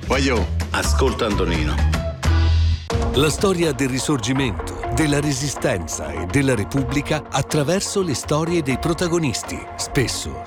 Voglio. Ascolta Antonino. La storia del Risorgimento, della Resistenza e della Repubblica attraverso le storie dei protagonisti, spesso